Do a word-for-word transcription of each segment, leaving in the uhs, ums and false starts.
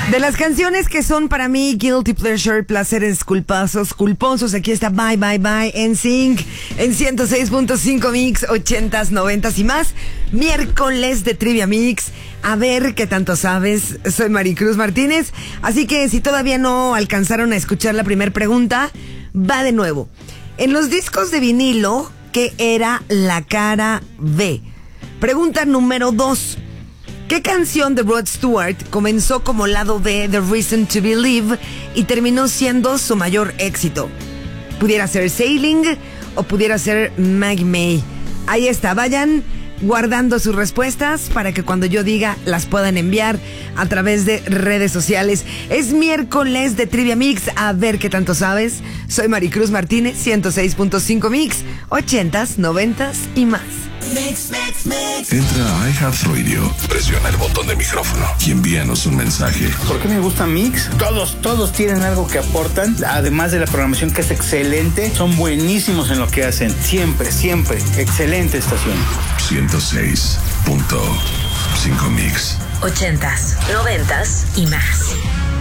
De las canciones que son para mí guilty pleasure, placeres culposos, culposos, aquí está Bye Bye Bye N Sync en ciento seis punto cinco Mix, ochentas, noventas y más. Miércoles de Trivia Mix. A ver qué tanto sabes. Soy Maricruz Martínez. Así que si todavía no alcanzaron a escuchar la primera pregunta, va de nuevo. En los discos de vinilo, ¿qué era la cara B? Pregunta número dos. ¿Qué canción de Rod Stewart comenzó como lado B de Reason to Believe y terminó siendo su mayor éxito? Pudiera ser Sailing o pudiera ser Maggie May. Ahí está, vayan guardando sus respuestas para que cuando yo diga las puedan enviar a través de redes sociales. Es miércoles de Trivia Mix, a ver qué tanto sabes. Soy Maricruz Martínez, ciento seis punto cinco Mix, ochentas, noventas y más. Mix, mix, mix. Entra a iHeartRadio, presiona el botón de micrófono y envíanos un mensaje. ¿Por qué me gusta Mix? Todos, todos tienen algo que aportan, además de la programación que es excelente, son buenísimos en lo que hacen, siempre, siempre, excelente estación. ciento seis punto cinco Mix. Ochentas, noventas y más.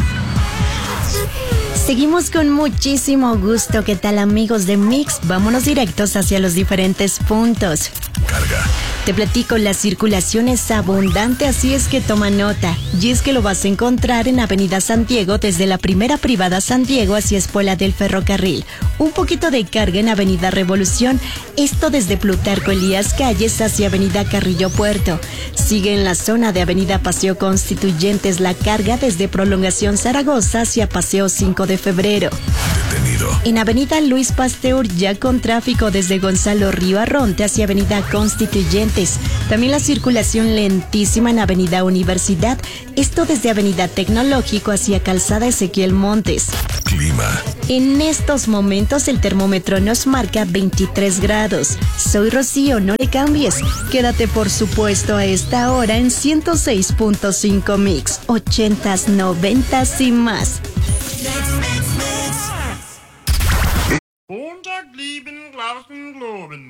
Seguimos con muchísimo gusto. ¿Qué tal, amigos de Mix? Vámonos directos hacia los diferentes puntos. Carga. Te platico, la circulación es abundante, así es que toma nota. Y es que lo vas a encontrar en Avenida San Diego, desde la primera privada San Diego hacia Espuela del Ferrocarril. Un poquito de carga en Avenida Revolución, esto desde Plutarco Elías Calles hacia Avenida Carrillo Puerto. Sigue en la zona de Avenida Paseo Constituyentes la carga desde Prolongación Zaragoza hacia Paseo cinco de febrero. Detenido. En Avenida Luis Pasteur, ya con tráfico desde Gonzalo Río Arronte hacia Avenida Constituyentes. También la circulación lentísima en Avenida Universidad, esto desde Avenida Tecnológico hacia Calzada Ezequiel Montes. Clima. En estos momentos el termómetro nos marca veintitrés grados. Soy Rocío, no le cambies. Quédate por supuesto a esta hora en ciento seis punto cinco Mix, ochentas, noventas y más. Montag, lieben, Glauben, Globen.